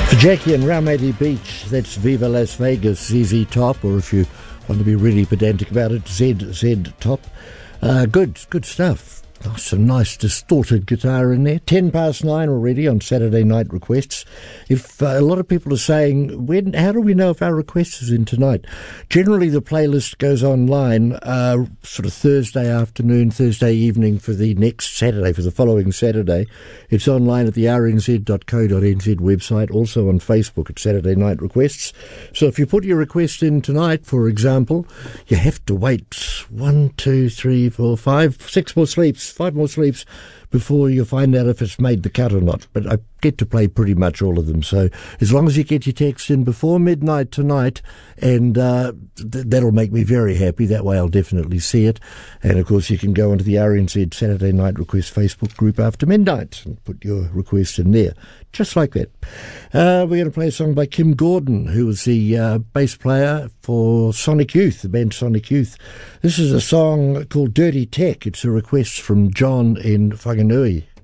For Jackie and Raumati Beach, that's Viva Las Vegas, ZZ Top, or if you want to be really pedantic about it, ZZ Top. Good stuff. Some nice distorted guitar in there. 9:10 already on Saturday Night Requests. If a lot of people are saying, how do we know if our request is in tonight? Generally, the playlist goes online sort of Thursday afternoon, Thursday evening for the next Saturday, for the following Saturday. It's online at the rnz.co.nz website, also on Facebook at Saturday Night Requests. So if you put your request in tonight, for example, you have to wait 1, 2, 3, 4, 5, 6 more sleeps. 5 more sleeps before you find out if it's made the cut or not. But I get to play pretty much all of them. So as long as you get your text in before midnight tonight, and that'll make me very happy. That way I'll definitely see it. And of course you can go onto the RNZ Saturday Night Request Facebook group after midnight and put your request in there. Just like that. We're going to play a song by Kim Gordon, who was the bass player for Sonic Youth, the band Sonic Youth. This is a song called Dirty Tech. It's a request from John in Whanganui.